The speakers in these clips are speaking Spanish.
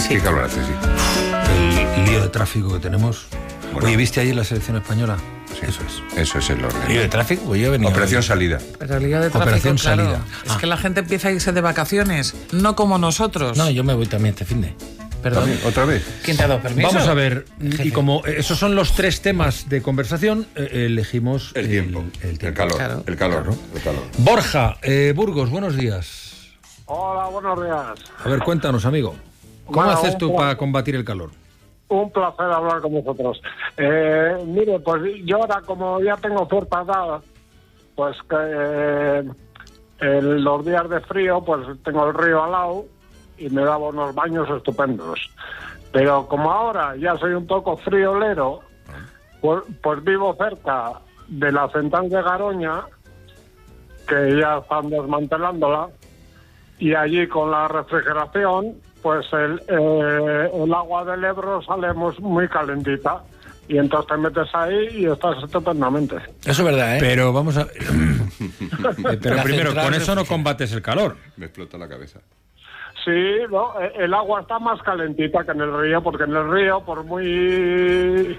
Sí. Qué calor hace, sí. El lío de tráfico que tenemos. Bueno. Oye, ¿viste ayer la selección española? Sí. Eso es. Eso es el orden. ¿Lío de tráfico? Pues yo he venido Operación salida. Pero liga de tráfico, Operación claro. salida. Es que la gente empieza a irse de vacaciones, no como nosotros. No, yo me voy también este fin de. Perdón. ¿También? ¿Otra vez? ¿Quién te ha dado permiso? Vamos a ver, Jefe. y como esos son los 3 temas de conversación, elegimos El tiempo. el El tiempo. calor. Claro. El calor. Claro. El calor. Borja, Burgos, buenos días. Hola, buenos días. A ver, cuéntanos, amigo. ¿Cómo Bueno, haces tú un para combatir el calor? Un placer hablar con vosotros. Mire, pues yo ahora, como ya tengo cierta edad, pues que los días de frío, pues tengo el río al lado y me daba unos baños estupendos. Pero como ahora ya soy un poco friolero, pues vivo cerca de la central de Garoña, que ya están desmantelándola, y allí con la refrigeración, pues el agua del Ebro sale muy calentita. Y entonces te metes ahí y estás estupendamente. Eso es verdad, ¿eh? Pero vamos a... Pero La primero, central con eso no refrigera. combates el calor. Me explota la cabeza. Sí, no, el agua está más calentita que en el río, porque en el río, por muy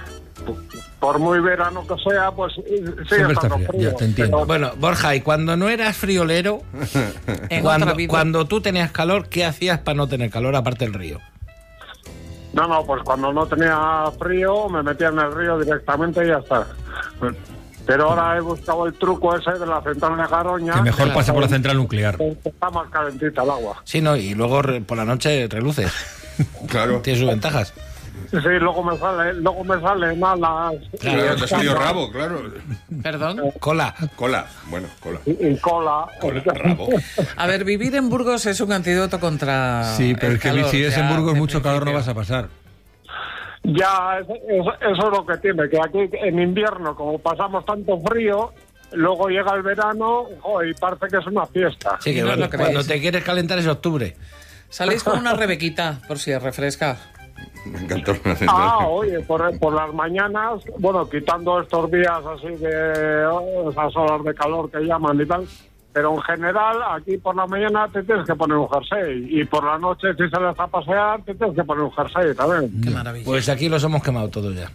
verano que sea, pues sigue Siempre está estando fría, frío. ya te entiendo. Pero- Bueno, Borja, y cuando no eras friolero, En otra vida. cuando tú tenías calor, ¿qué hacías para no tener calor aparte del río? No, pues cuando no tenía frío me metía en el río directamente y ya está. Pero ahora he buscado el truco ese de la central de Garoña. Que mejor pase por la central nuclear. Está más calentita el agua. Sí, ¿no? Y luego por la noche reluces. Claro. Este Tiene sus ventajas. Sí, luego me salen malas Claro, te ha salido rabo, claro. Perdón. Cola. Cola. Bueno, cola. y cola. Cola, rabo. A ver, vivir en Burgos es un antídoto contra Sí, pero el es que calor, si es en ya, Burgos de mucho calor no principio. vas a pasar. Ya, eso es lo que tiene, que aquí en invierno, como pasamos tanto frío, luego llega el verano, y parece que es una fiesta. Sí, que No cuando, lo creéis. cuando te quieres calentar es octubre. Salís con una rebequita, por si refresca. Me encantó la central. Oye, por las mañanas, bueno, quitando estos días así de esas horas de calor que llaman y tal, pero en general aquí por la mañana te tienes que poner un jersey y por la noche si sales a pasear te tienes que poner un jersey también. Qué maravilla. Pues aquí los hemos quemado todos ya.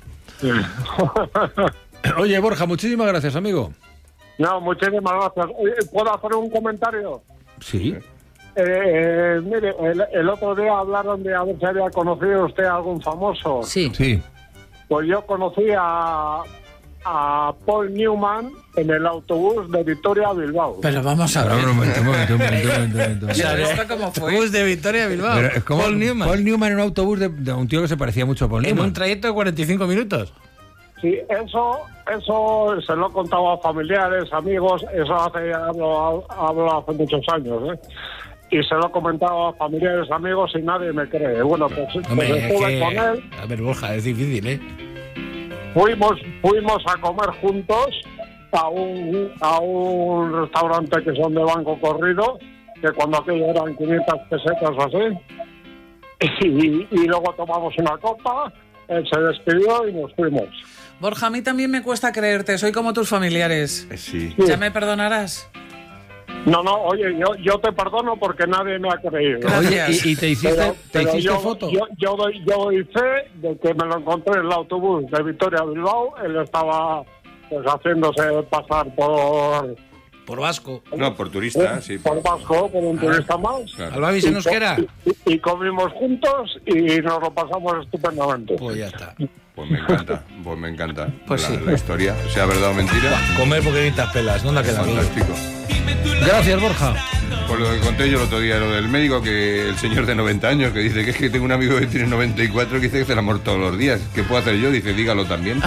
Oye, Borja, muchísimas gracias, amigo. No, muchísimas gracias. Oye, ¿puedo hacer un comentario? Sí. Mire, el otro día hablaron de a ver si había conocido usted a algún famoso. Sí. Sí. Pues yo conocí a Paul Newman en el autobús de Vitoria a Bilbao. Pero vamos a Ahora, ver. un momento. ¿Y esto cómo fue? Bus de Victoria Bilbao. Pero es como Paul Newman. Paul Newman en un autobús de un tío que se parecía mucho a Paul En Newman. un trayecto de 45 minutos. Sí, eso se lo he contado a familiares, amigos, eso hablo hace muchos años, ¿eh? Y se lo he comentado a familiares, amigos y nadie me cree. Bueno, pues Hombre, es estuve que... con él, A ver, Borja, es difícil, ¿eh? fuimos a comer juntos a un restaurante que son de banco corrido, que cuando aquello eran 500 pesetas o así, y luego tomamos una copa, él se despidió y nos fuimos. Borja, a mí también me cuesta creerte, soy como tus familiares. Sí. ¿Ya me perdonarás? No, oye, yo te perdono porque nadie me ha creído. Oye, Gracias. ¿y te hiciste, foto? Yo doy fe de que me lo encontré en el autobús de Vitoria a Bilbao. Él estaba pues haciéndose pasar Por vasco. No, por turista, sí. por vasco, por un turista más. Claro. Albavis se nos queda. Y comimos juntos y nos lo pasamos estupendamente. Pues ya está. Pues me encanta. Pues sí. La historia, sea verdad o mentira. Comer porque necesitas pelas, no la queda bien. Fantástico. Gracias, Borja. Por lo que conté yo el otro día, lo del médico, que el señor de 90 años, que dice que es que tengo un amigo que tiene 94 que dice que hace el amor todos los días. ¿Qué puedo hacer yo? Dice, dígalo también.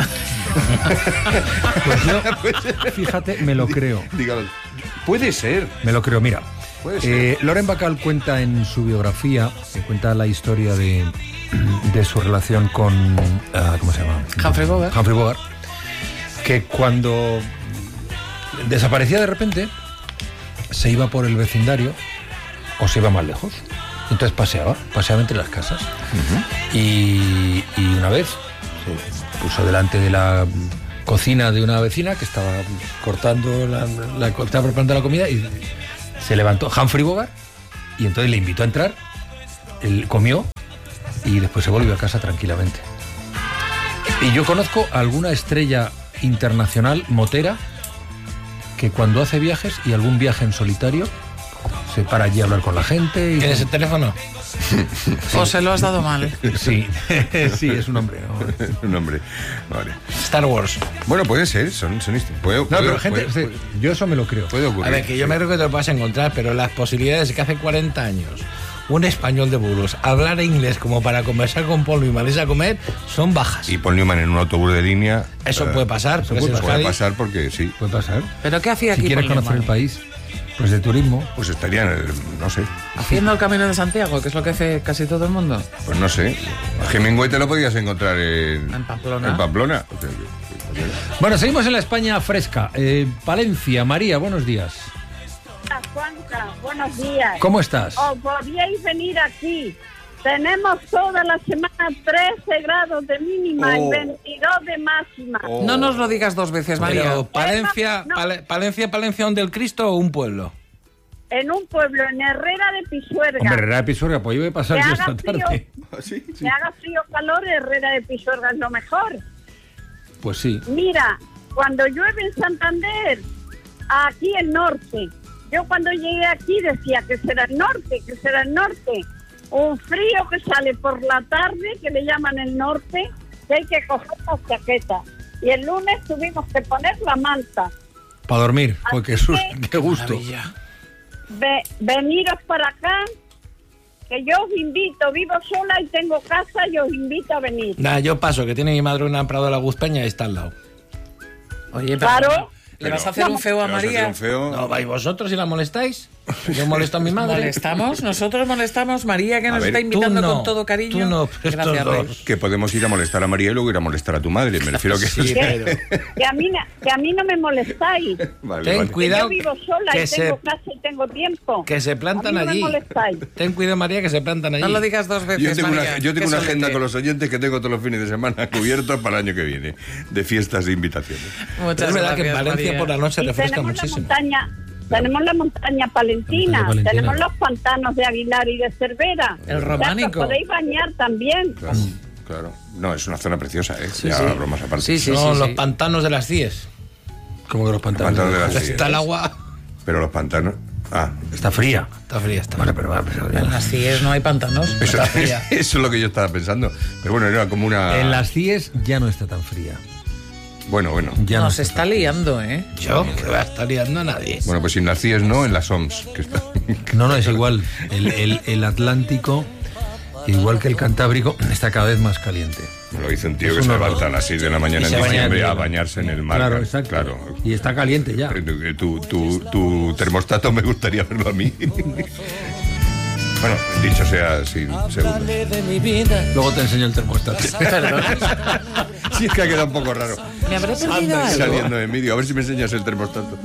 Pues yo, fíjate, me lo creo. Dígalo. Puede ser. Me lo creo, mira. Puede ser. Loren Bacall cuenta en su biografía, que cuenta la historia de su relación con... ¿cómo se llama? Humphrey Bogart. Humphrey Bogart. Que cuando desaparecía de repente, se iba por el vecindario o se iba más lejos. Entonces paseaba entre las casas. Y una vez se puso delante de la cocina de una vecina que estaba cortando estaba preparando la comida y se levantó Humphrey Bogart y entonces le invitó a entrar. Él comió y después se volvió a casa tranquilamente. Y yo conozco a alguna estrella internacional motera que cuando hace viajes y algún viaje en solitario se para allí a hablar con la gente. ¿Tienes el teléfono? ¿O se lo has dado mal? Sí, sí, es un hombre. ¿No? Un hombre. Vale. Star Wars. Bueno, puede ser, son No, pero gente, yo eso me lo creo. puede ocurrir. A ver, que yo me creo que te lo vas a encontrar, pero las posibilidades de que hace 40 años un español de Burgos hablar inglés como para conversar con Paul Newman y a comer son bajas. Y Paul Newman en un autobús de línea. Eso puede pasar. porque puede es Puede Euskadi. pasar porque sí. Puede pasar. ¿Pero qué hacía Si aquí quieres Paul conocer el Newman? país, pues de turismo. Pues estarían, no sé, Haciendo el Camino de Santiago, que es lo que hace casi todo el mundo. pues no sé. A Hemingway te lo podías encontrar En Pamplona. En Pamplona. Bueno, seguimos en la España fresca. Palencia, María, buenos días. Juanca, buenos días. ¿Cómo estás? Os podíais venir aquí. Tenemos toda la semana 13 grados de mínima y 22 de máxima. No nos lo digas dos veces, María. Pero Palencia, No. Palencia, ¿donde el Cristo o un pueblo? En un pueblo, en Herrera de Pisuerga. Hombre, Herrera de Pisuerga, pues yo voy a pasar Que yo haga esta tarde. ¿Sí? Que haga frío o calor, Herrera de Pisuerga es lo mejor. Pues sí. Mira, cuando llueve en Santander, aquí el norte. Yo cuando llegué aquí decía que será el norte, que será el norte. Un frío que sale por la tarde, que le llaman el norte, que hay que coger las chaquetas. Y el lunes tuvimos que poner la manta. Para dormir. Pues qué, qué gusto. Maravilla. Veniros para acá, que yo os invito. Vivo sola y tengo casa y os invito a venir. Nada, yo paso, que tiene mi madre una en Prado de la Guzpeña y está al lado. Oye, pero Claro. ¿le vas a hacer un feo a ¿Le vas a hacer María? un feo? No, vais vosotros y la molestáis. Yo molesto a mi madre. ¿Molestamos? ¿Nosotros molestamos? María, que A nos ver, está invitando tú no, con todo cariño. tú no, pero Gracias, estos Rey. dos. Que podemos ir a molestar a María y luego ir a molestar a tu madre. Me refiero a que... Sí, pero Que a mí no me molestáis. Vale, ten vale. cuidado Que yo vivo sola que y tengo casa y tengo tiempo. que se A plantan mí no me allí. molestáis. Ten cuidado, María, que se plantan allí. No lo digas dos veces, Yo tengo María. yo tengo Qué una agenda solete. con los oyentes que tengo todos los fines de semana cubiertos para el año que viene, de fiestas e invitaciones. Muchas Es verdad que en gracias, Valencia María. por la noche Y refresca tenemos muchísimo. tenemos la montaña palentina, La montaña palentina. tenemos los pantanos de Aguilar y de Cervera. El O sea, románico. que os podéis bañar también. Claro, claro. No, es una zona preciosa, ¿eh? Ya, bromas aparte. Sí, sí. Son los pantanos de las CIES. Como que los pantalones. Pantanos de las CIES. Está el agua. Pero los pantanos... Ah, Está fría. Está fría, está. Vale, pero En las CIES no hay pantanos. eso, Está fría. eso es lo que yo estaba pensando. Pero bueno, era como una... en las CIES ya no está tan fría. Bueno. Ya no Nos está liando, ¿eh? Yo, que va a estar liando a nadie. Bueno, pues sin las CIES no, en las OMS. Que está... No, es igual. El Atlántico, igual que el Cantábrico, está cada vez más caliente. Me lo dice un tío Es que se un horror. levanta a las 6 de la mañana Y se en baña diciembre en a hielo. bañarse en el mar. Claro, exacto. Claro. Y está caliente ya. Tu termostato me gustaría verlo a mí. Bueno, dicho sea sin segundos. Luego te enseño el termostato. Perdón. Sí, es que ha quedado un poco raro. ¿Me habré perdido algo? Saliendo en vídeo. A ver si me enseñas el termostato.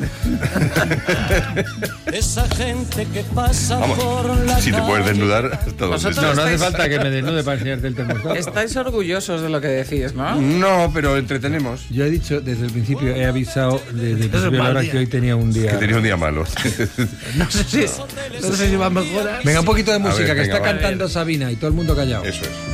Esa gente que pasa Vamos, por la si te puedes desnudar hasta donde Vosotros sea. No hace estáis- falta que me desnude para enseñarte el termostato. Estáis orgullosos de lo que decís, ¿no? No, pero entretenemos. Yo he dicho desde el principio, he avisado desde el principio de la mal hora día. que hoy tenía un día. Que tenía un día malo. No sé si va a mejorar. Venga, un poquito de música, ver, que venga, está va. cantando Sabina y todo el mundo callado. Eso es.